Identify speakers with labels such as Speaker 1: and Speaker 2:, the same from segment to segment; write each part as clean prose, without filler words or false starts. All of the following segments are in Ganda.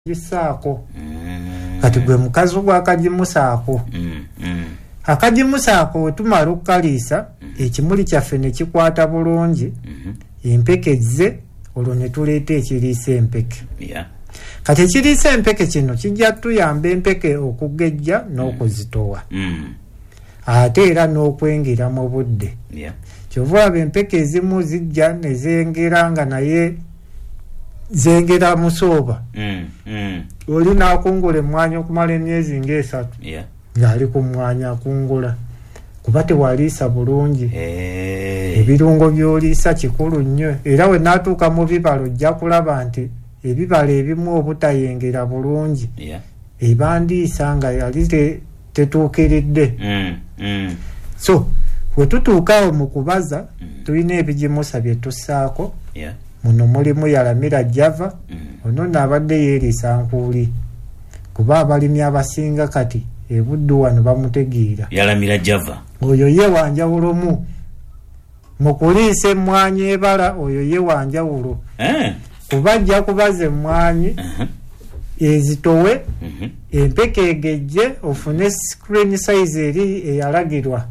Speaker 1: gisaako kati gwe mukazi gw'akagimusaako akagimusaako wetumala okukaliisa ekimuli kyaffe ne kikwata bulungi empekeze olwo ne tuleeta ekiriisa empeke kati ekiriisa empeke kino kijja tuyamba empeke okugejja n'okuzitowa ate era n'okwengera mu budde kyova aba empeke ezimu zijja ne zengera nga naye zengera musooba oli n'akungula emmwanyi okumala emyezi ng'esatu ng'ali ku mmwanyi akungula kuba tewaliisa bulungi ebirungo by'oliisa kikulu nnyo era we n'atuuka mu bibala ojja kulaba nti ebibala ebimu obutayengera bulungi ebandiisa nga yali tetuukiridde so we tutuukaawo mu kubaza tulina ebigimusa bye tussaako muno mulimu yalamira java ono n'abadde yeeriisa nkuuli kuba abalimi abasinga kati ebuddu wano bamutegeera
Speaker 2: yalamira java
Speaker 1: oyo ye wanjawulomu mu kuliisa emmwanyi ebala oyo ye wanjawulo kuba ajja kubaza emmwanyi ezitowe empeke egejje ofune screen size eri eyalagirwa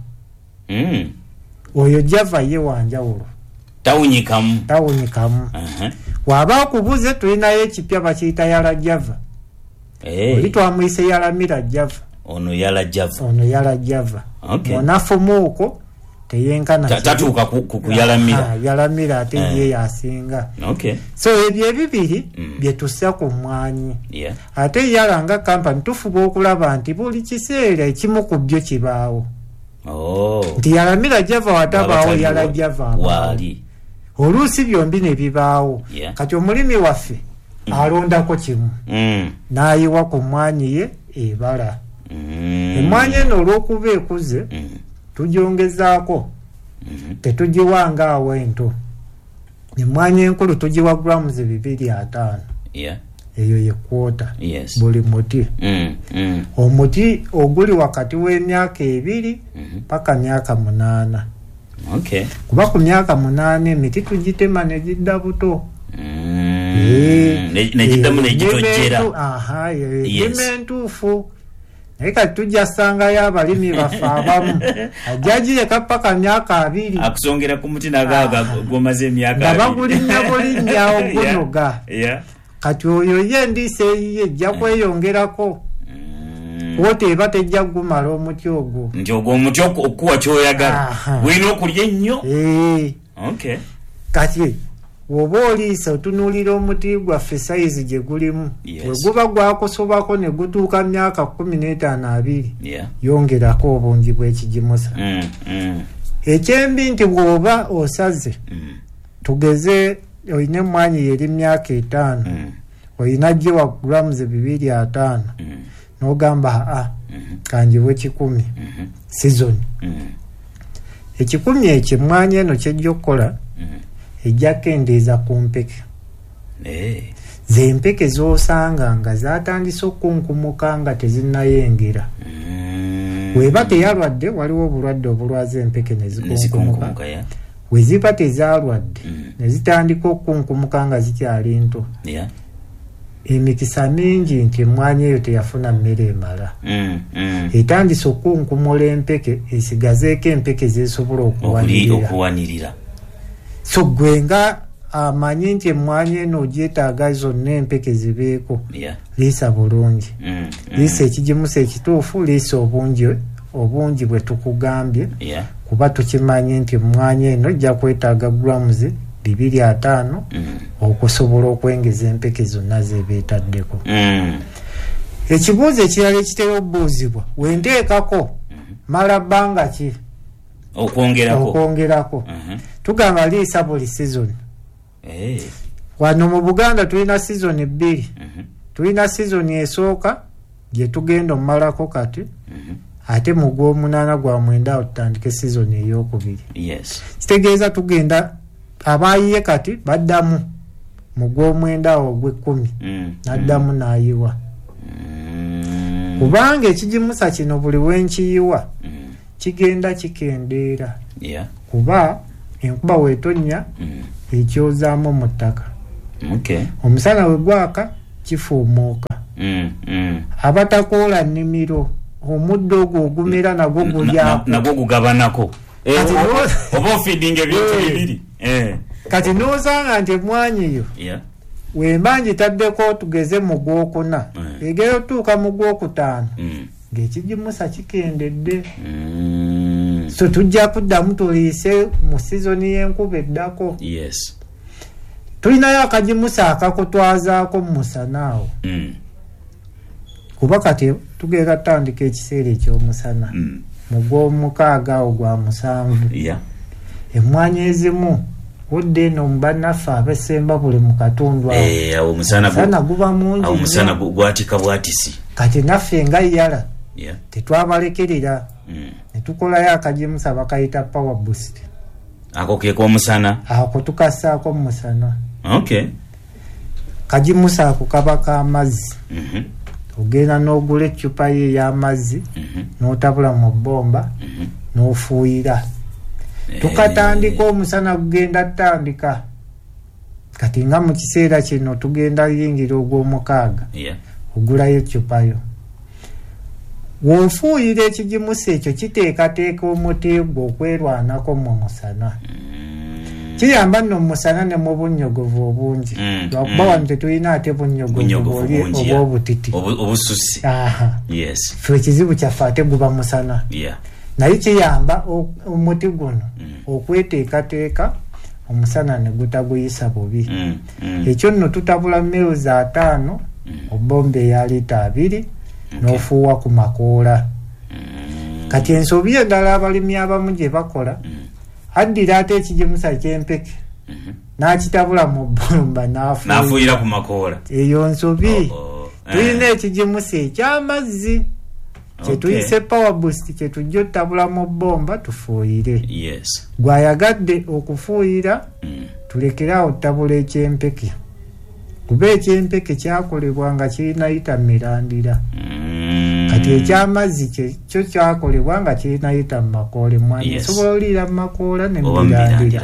Speaker 1: oyo java ye wanjawulo tawunyikamu waba akubuze tulinayo ekipya bakiyita yala java oli twamuyise yalamira java
Speaker 2: ono yala
Speaker 1: java onafumuuko teyenkana
Speaker 2: tatuuka ku yalamira
Speaker 1: ate ye yasinga so ebyo ebibiri bye tussa ku mmwanyi ate yala nga kampani tufuba okulaba nti buli kiseera ekimu ku byo kibaawo nti yalamira java watabaawo yala java
Speaker 2: wali
Speaker 1: oluusi byombi ne bibaawo kati omulimi waffe alondako kimu n'ayiwa ku mmwanyi ye ebala emmwanyi eno olw'okuba ekuze tugyongezaako tetugiwanga awo ento emmwanyi enkulu tugiwa grams 250 eyo ye kwota buli muti omuti oguli wakati w'emyaka 2 paka myaka 8 kuba ku myaka 8 emiti tugitema ne gidda buto
Speaker 2: negiddamu negitojjera
Speaker 1: entuufu naye kati tujja sangayo abalimi baffe abamu ajja gireka paka myaka 2
Speaker 2: akusongera ku muti nagaaga gwomaze emyaka
Speaker 1: nga bagulinnya bulinnya ogunoga kati oyo ye endiisa eyiye ejja kweyongerako wote eba tejja gumala omuti ogwo
Speaker 2: nti ogwo omuti okuwa kyoyagala wina okulya ennyo
Speaker 1: kati woba oliisa otunuulira omuti gwaffe sayizi gye gulimu we guba gwakusobako ne gutuuka myaka 15-20 yongerako obungi bw'ekigimusa ekyembi nti bw'oba osaze tugeze olina emmwanyi yeri myaka 5 olina gyewa grams 250 n'ogamba kanjibwe 10 season 10 ekyo emmwanyi eno kyejja okukola ejja kendeeza ku mpeke zempeke z'osanga nga zatandise okunkumuka nga tezinnayengera weba teyalwadde waliwo obulwadde obulwaza empeke nezikunkumuka weziba tezalwadde nezitandika okunkumuka nga zikyali nto emikisa mingi nti emmwanyi eyo teyafuna mmere emala etandise okunkumula empeke esigazeeko empeke zesobola
Speaker 2: okuwanirira
Speaker 1: so gwe nga amanyi nti emmwanyi eno ogyetaaga zonna empeke zibeeko liisa bulungi liisa ekigimusa ekituufu liisa obungi bwe tukugambye kuba tukimanyi nti emmwanyi eno ejja kwetaaga grams 250 okusobola okwengeza empeke zonna zebeetaddeko ekibuuzo ekirala ekitera okubuuzibwa wenteekako mala bbanga ki okwongerako tugamba liisa buli season wano mu Buganda tulina season 2 tulina season esooka gye tugenda omumalako kati ate mu gw'omunaana gwa mwenda awo tutandike season ey'okubiri kitegeeza tugenda abaayiye kati baddamu mu gw'omwenda awo ogw'ekkumi n'addamu n'ayiwa kubanga ekigimusa kino buli wenkiyiwa kigenda kikendeera kuba enkuba weetonnya ekyozaamu mu ttaka omusana we gwaka kifuumuuka. Abatakoola nnimiro omuddo ogwo ogumera nagwo gulyako
Speaker 2: nagwo gugabanako oba ofeedinga ebintu bibiri.
Speaker 1: Kati noosanga nti emmwanyi eyo wemba ngitaddeko tugeze mu gwokuna egera otuuka mu gwokutaano ng'ekigimusa kikendedde. So tujja kuddamu tuliise mu sizoni y'enkuba eddako. Tulinayo akagimusa akakutwazaako mu musana awo. Kuba kati tugenda tutandika ekiseera ekyomusana mu gw'omukaaga awo gwa musanvu. Emmwanyi ezimu budde eno mu bannaffe abesemba buli mu katundu
Speaker 2: awo omusana
Speaker 1: guba mungi,
Speaker 2: awo omusana gwatika bwatisi.
Speaker 1: Kati naffe nga yala tetwabalekerera ne tukolayo akagimusa bakayita power boost.
Speaker 2: Ako keeko omusana
Speaker 1: ako tukassaako mu musana. Kagimusa ako kaba k'amazzi. Ogenda n'ogula eccupa ye ey'amazzi n'otabula mu bbomba n'ofuuyira. Tukatandika omusana gugenda tutandika. Kati nga mu kiseera kino tugenda yingira ogw'omukaaga ogulayo eccupa yo. W'ofuuyira ekigimusa ekyo kiteekateeka omuti gwo okwerwanako mu musana. Kiyamba nno mu musana ne mu bunnyogovu obungi. Lwakuba wano tetulina ate bunnyogovu obw'obutiti
Speaker 2: obususi.
Speaker 1: Ffe ekizibu kyaffe ate guba musana. Naye kiyamba omuti guno okweteekateeka omusana ne gutaguyisa bubi. Ekyo nno tutabula meruzi 5 obbomba eya lita 2 n'ofuuwa ku makoola. Kati ensobi endala abalimi abamu gye bakola addira ate ekigimusa ky'empeke n'akitabula mu bbomba
Speaker 2: n'afuuyira ku makoola.
Speaker 1: Eyo nsobi. Tulina ekigimusa eky'amazzi kyetuyise power boost kyetujja otabula mu bbomba tufuuyire. Gwayagadde okufuuyira tulekeraawo tabula eky'empeke. Kuba eky'empeke kyakolebwa nga kirina yita mirandira. Kati eky'amazzi kyo kyakolebwa nga kirina yita mu makoola. Emmwanyi esobola oliira mu makoola ne mirandira.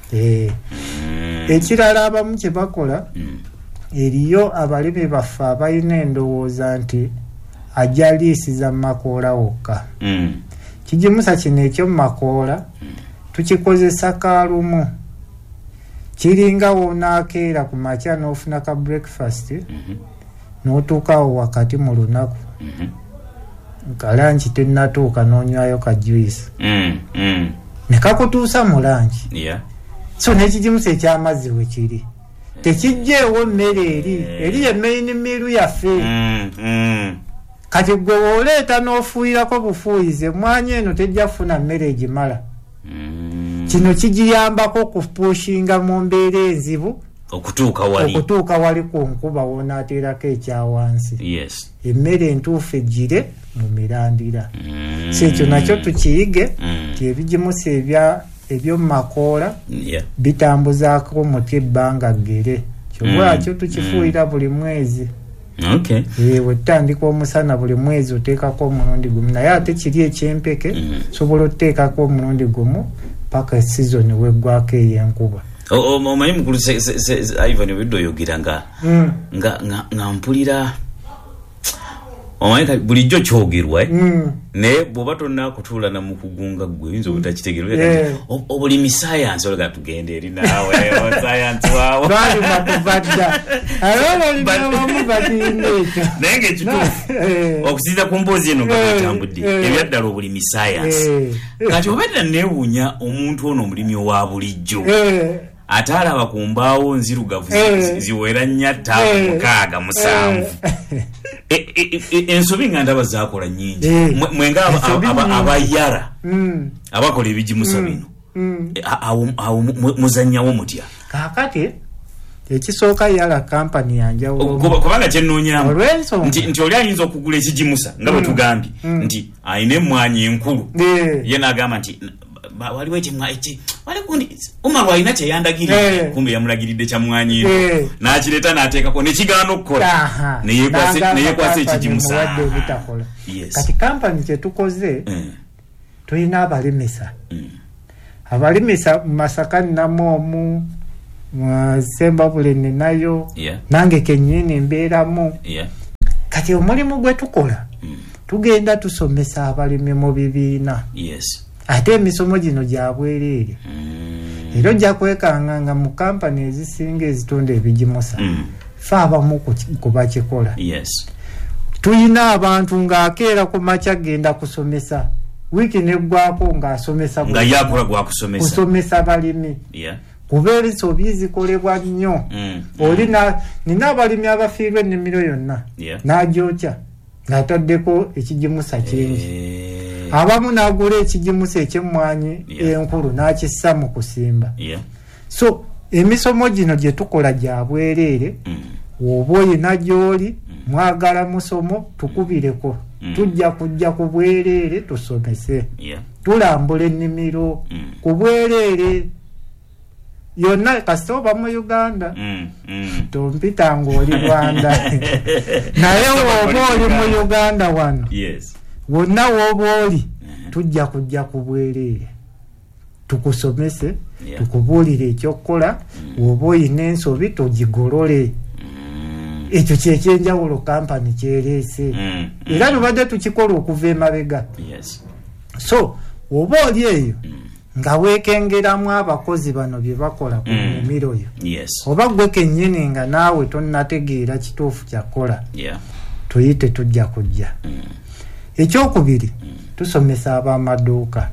Speaker 1: Ekirala abamu kye bakola, eriyo abalimi baffe abalina endowooza nti ajja liisiza mu makoola wokka. Kigimusa kino ekyomu makoola tukikozesa kaalumu. Kiringa wonaakeera ku makya n'ofuna ka breakfast n'otuukawo wakati mu lunaku nga lanki tennatuuka n'onywayo ka juice ne kakutuusa mu lanki. So n'ekigimusa eky'amazzi we kiri tekijjeewo mmere eri ye main meal yaffe. Kati gwe w'oleeta n'ofuuyirako bufuuyize emmwanyi eno tejja kufuna mmere egimala. Kino kigiyambako kupushinga mu mbeera enzibu okutuuka wali ku nkuba wonaateerako ekyawansi. Emmere entuufu ejjire mu mirandira. So ekyo nakyo tukiyige nti ebigimusa eby'omu makoola bitambuzaako muti ebbanga ggere. Kyobwakyo tukifuuyira buli mwezi. Wetutandika omusana buli mwezi oteekako omulundi gumu, naye ate kiri eky'empeke sobola oteekako omulundi gumu paka season weggwako ey'enkuba.
Speaker 2: Omanyi mukulu Ivan wedde oyogera nga mpulira omanyi bulijjo kyogerwa naye bw'oba tonna kutuula na mukugunga gwe oyinza obutakitegeera obulimi sayansi olaga tugenda eri naawe sayansi waawo naye ng'ekituufu okusinza ku mboozi eno nga bwetambudde ebyaddala obulimi sayansi. Kati obedda neewuunya omuntu ono omulimi owa bulijjo ate alaba ku mbaawo nzirugavu ziwera 6 ensobi nga ndaba zaakola nnyingi mwenga abayara abakola ebigimusa bino awo muzannyawo mutya?
Speaker 1: Kaakati ekisooka yala kampani yanjawulo
Speaker 2: kubanga kyenoonyamu nti oli ayinza okugula ekigimusa nga bwe tugambye nti ayina emmwanyi enkulu ye n'agamba nti waliwo ekimwanyi Umaru alina kyeyandagirira kumbe yamulagiridde kya mwanyi n'akireeta n'ateekako ne kigaana okukola ne yeekwasa ekigimusa.
Speaker 1: Kati kampani kye tukoze tulina abalimisa mu Masaka Namwomu Sembabule ninayo nange kenyini mbeeramu kati omulimu gwe tukola tugenda tusomesa abalimi mu bibiina ate emisomo gino gya bwereere era ojja kwekanga mu kampani ezisinga ezitunda ebigimusa fe abamu kubakikola tuyina abantu ng'akeera ku makya genda kusomesa wiiki neggwako ng'asomesa kusomesa balimi kuba ebisobi zikolebwa nnyo nina abalimi abafiirwa ennimiro yonna n'agyokya ng'ataddeko ekigimusa kingi abamu n'agula ekigimusa eky'emmwanyi enkulu n'akissa mu kusimba so emisomo gino gye tukola gya bwereere oba oyina gy'oli mwagala musomo tukubireko tujja kujja ku bwereere tusomese tulambula ennimiro ku bwereere yonna kasita oba mu Uganda tompita ng'oli Rwanda naye woba oli mu Uganda wano wonna woba oli tujja kujja ku bwereere tukusomese tukubuulire ekyokukola woba oyina ensobi tugigolole ekyo kyekyenjawulo kampani kyereese era tubadde tukikola okuva emabega so oba oli eyo nga weekengeramu abakozi bano bye bakola ku nnimiro yo oba gwe kennyini nga naawe tonnategeera kituufu kyakola tuyite tujja kujja ekyokubiri tusomesa ab'amaduuka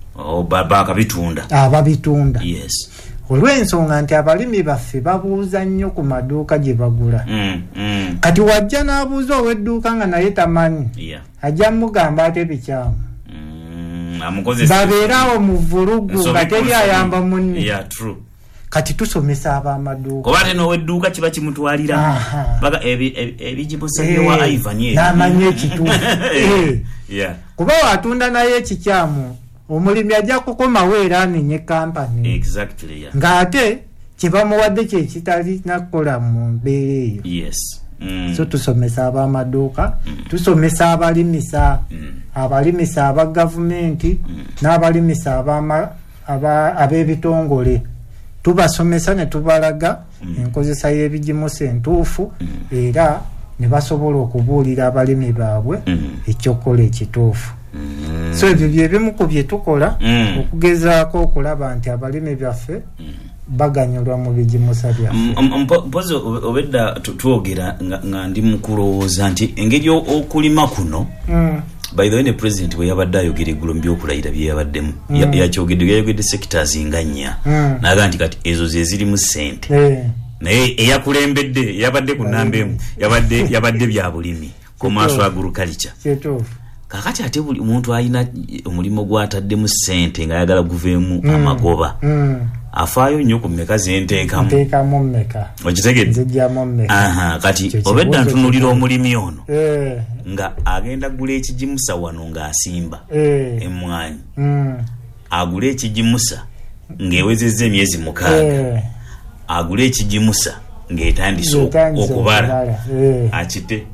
Speaker 1: ababitunda olw'ensonga nti abalimi baffe babuuza nnyo ku maduuka gye bagula kati wajja n'abuuza ow'edduuka nga naye tamanyi ajja mugamba ate bikyamu babeerawo mu vulugu nga teri ayamba munne kati tusomesa ab'amaduuka
Speaker 2: oba ate n'ow'edduuka kiba kimutwalira baga ebigimuseewa Ivan
Speaker 1: n'amanya ekituufu kuba watunda naye ekikyamu omulimi ajja kukomawo era anenye kampani ng'ate kyebamuwadde kyekitali nakukola mu mbeera eyo so tusomesa ab'amaduuka tusomesa abalimisa abalimisa aba gavumenti n'abalimisa ab'ebitongole tubasomesa ne tubalaga enkozesa y'ebigimusa entuufu era ne basobola okubuulira abalimi baabwe ekyokukola ekituufu so ebyo byebimu ku bye tukola okugezaako okulaba nti abalimi byaffe baganyulwa mu bigimusa byaffe
Speaker 2: mpozi obedda twogera nga ndi mu kulowooza nti engeri okulima kuno by the way ne president bwe yabadde ayogera eggulo mu byokulayira bye yabaddemu yayogedde sectors nga nnya naga nti kati ezo ze ziri mu ssente naye eyakulembedde yabadde ku nnamba emu yabadde bya bulimi commercial agriculture kakati ate buli muntu alina omulimu gw'ataddemu ssente nga ayagala guveemu amagoba afaayo nnyo ku mmeka zenteekamu okitegedde kati obedda ntunulira omulimi ono nga agenda gula ekigimusa wano ng'asimba emmwanyi agula ekigimusa ng'ewezezza emyezi 6 agula ekigimusa ng'etandise okubala akite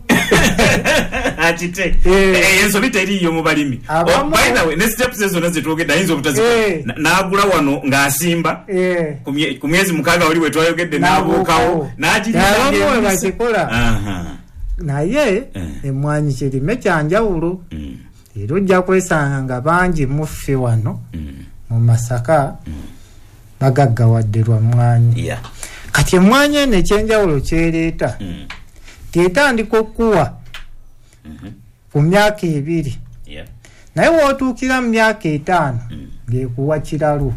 Speaker 2: ensobi teriyo mu balimi by the way ne steps ezo nazitwogedde ayinza obutazikola n'agula wano ng'asimba ku myezi 6 wali we twayogedde n'abuukawo
Speaker 1: n'agirikikola naye emmwanyi kirime kyanjawulo era ojja kwesanga nga bangi muffe wano mu Masaka bagaggawadde lwa mmwanyi kati emmwanyi eno ekyenjawulo kyereeta tetandika okuwa ku myaka 2 naye wootuukira mu myaka 5 ng'ekuwa kiralu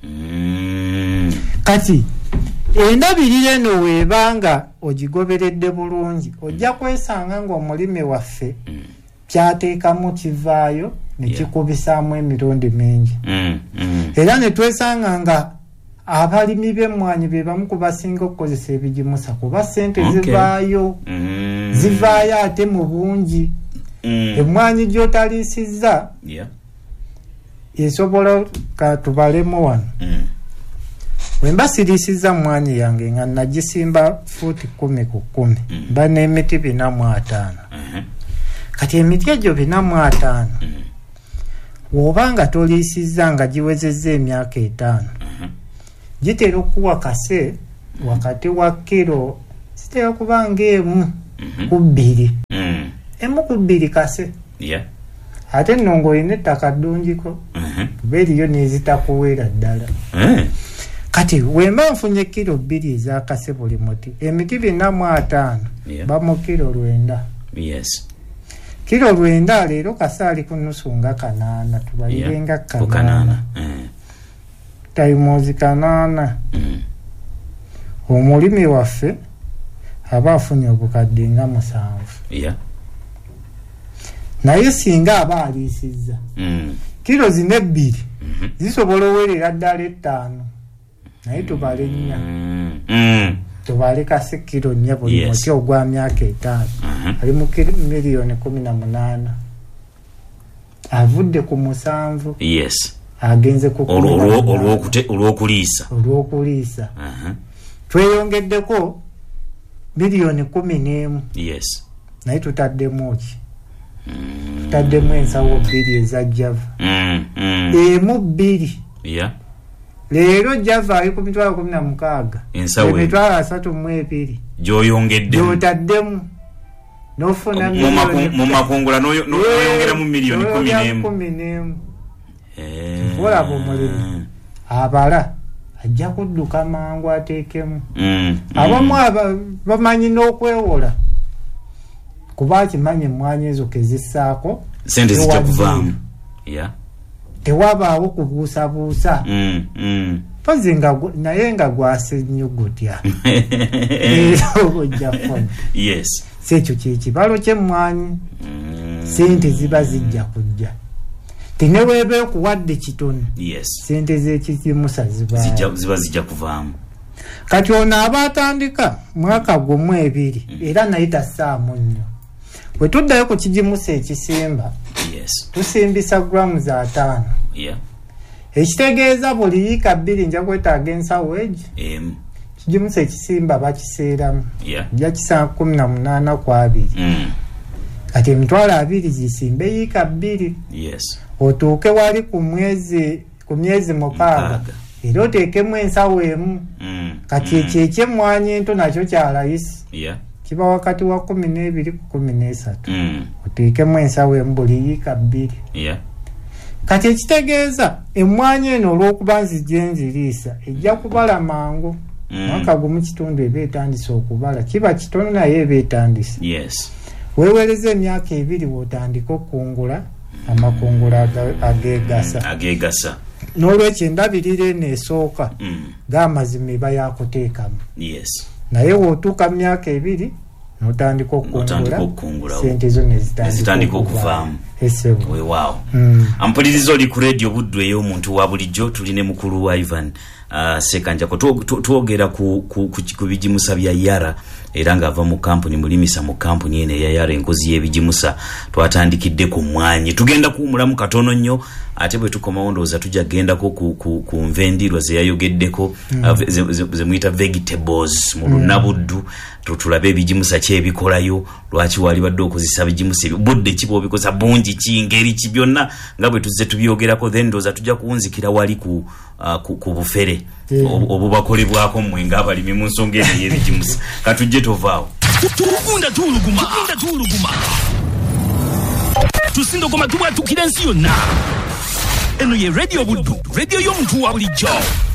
Speaker 1: kati endabirira eno weebanga ogigoberedde bulungi ojja kwesanga ng'omulimi waffe kyateekamu kivaayo ne kikubisaamu emirundi mingi era ne twesanga nga abalimi b'emmwanyi be bamu ku basinga okukozesa ebigimusa kuba ssente zivaayo ate mu bungi emmwanyi gy'otaliisizza esobola katubalemu wano bwe mba siriisizza mmwanyi yange nga nagisimba fuuti 10 ku 10 mba n'emiti 405 kati emiti egyo 405 woba nga toliisizza nga giwezezza emyaka 5 gitera okuwa kase wakati wa kilo sitera kubanga emu ku bbiri emu ku bbiri kase ate nongo ine ettaka ddungiko beriyo nezitakuweera ddala kati wemba nfunye kilo 2 ezakase buli muti emiti 405 bamu kilo 9 kilo 9 leero kasaali ku nusu nga 8 tubalirenga 8 taimozi 8 omulimi waffe aba afunye obukadde nga 7 naye singa aba aliisizza kilo zine 2 zisobola owerera ddala 5 naye tubale 4 tubale kase kilo 4 buli muti ogwa myaka 5 ali mu miliyoni 18 avudde ku 7 agenze ku olw'okuliisa tweyongeddeko miliyoni 11 naye tutaddemu ki tutaddemu ensawo 2 eza Java emu 2 leero Java ali ku mitwalo 16 emitwalo 32
Speaker 2: gyoyongedde
Speaker 1: gyotaddemu nofuna
Speaker 2: mu makungula noyongeramu miliyoni 11
Speaker 1: olaba omulimi abala ajja kudduka mangu ateekemu abamu bamanyi n'okwewola kuba kimanyi emmwanyi ezo kezissaako
Speaker 2: sente zijja kuvaamu
Speaker 1: tewabaawo kubuusabuusa pozi naye nga gwasenyugutya era ojja fona si ekyo kyekibalo ky'emmwanyi sente ziba zijja kujja tineweeba okuwadde kitono sente z'ekizimusa
Speaker 2: ziba zijja kuvaamu
Speaker 1: kati ono aba atandika mwaka gumu 2 era naye tassaamu nnyo bwe tuddayo ku kijimusa ekisimba tusimbisa gulamu za 5 ekitegeeza buli yiika 2 nja kwetaaga ensawo egi kijimusa ekisimba bakiseeramu ja kisanga 18 ku 2 kati emitwalo 2 zisimbe yiika 2 otuuke wali ku myezi 6 era oteekemu ensawo emu kati ekyo ekyemmwanyi ento nakyo kyalayisi kiba wakati wa 12 ku 13 oteekemu ensawo emu buli yiika 2 kati ekitegeeza emmwanyi eno olw'okuba nzijja enziriisa ejja kubala mangu mwaka gumu kitundu eba etandise okubala kiba kitono naye eba etandise weewereza emyaka 2 wotandika okungula amakungula
Speaker 2: agegasa
Speaker 1: n'olwekyo endabirira eno esooka g'amazima eba yakuteekamu naye wootuuka mu myaka 2 n'otandika okungula sente zo nezitandika
Speaker 2: okuvaamu weewaawo ampuliriza oli ku radio Buddu ey'omuntu wa bulijjo tuline mukulu wa Ivan Sekanjako twogera ku bijimusa bya Yara era ng'ava mu kampuni mulimisa mu kampuni ene ya Yara enkozi y'ebijimusa twatandikidde ku mmwanyi tugenda kuwumulamu katono nnyo ate bwe tukomawo ndowooza tujja gendako ku nvendirwa ze yayogeddeko ze muyita vegetables mu Lunnabuddu tulabe ebijimusa kyebikolayo lwaki wali badde okozesa bijimusa ebyo budde kiba obikosa bungi kingeri ki byonna nga bwe tuzze tubyogerako then ndowooza tujja kuwunzikira wali ku bufere obubakolebwako mmwe ng'abalimi mu nsonga eno y'ebijimusa katujje tovaawo
Speaker 3: tugunda tuuluguma tusindogoma tubwatukira ensi yonna eno ye radio Buddu radio y'omuntu wa bulijjo